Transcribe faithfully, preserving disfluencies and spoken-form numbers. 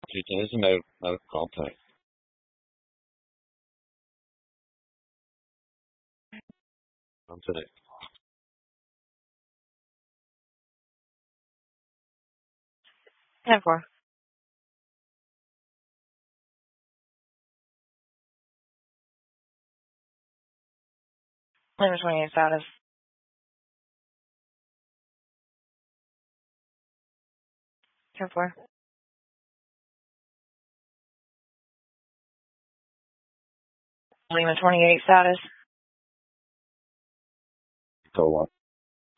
Two tens and out, out contact. On today. ten four. Lima twenty-eight status. ten four. Lima twenty-eight status. So what?